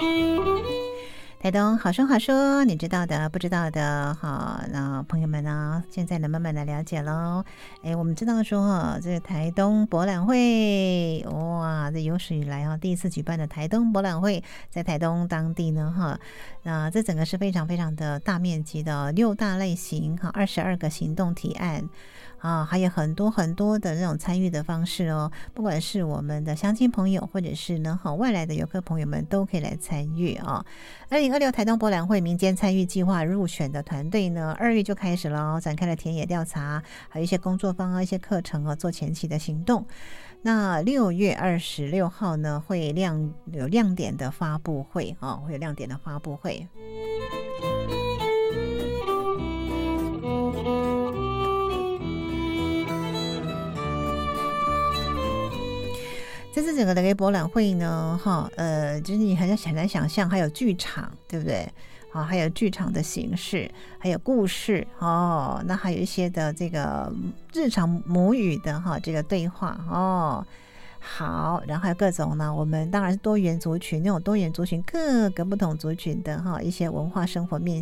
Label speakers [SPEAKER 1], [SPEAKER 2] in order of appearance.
[SPEAKER 1] 台东好说好说，你知道的不知道的，好，那朋友们呢，现在能慢慢的了解喽。我们知道说哈，这个台东博览会，哇，这有史以来哈第一次举办的台东博览会，在台东当地呢哈，那这整个是非常非常的大面积的6大类型哈，22个行动提案。还有很多很多的那种参与的方式哦，不管是我们的乡亲朋友，或者是呢外来的游客朋友们都可以来参与啊。2026台东博览会民间参与计划入选的团队呢，2月就开始了，展开了田野调查，还有一些工作坊啊、一些课程做前期的行动。那6月26号呢，会有亮点的发布会啊，会有亮点的发布会。这次整个的博览会呢，就是你很难想象，还有剧场，对不对？还有剧场的形式，还有故事哦，那还有一些的这个日常母语的这个对话哦。好，然后还有各种呢，我们当然是多元族群，那种多元族群各个不同族群的一些文化生活面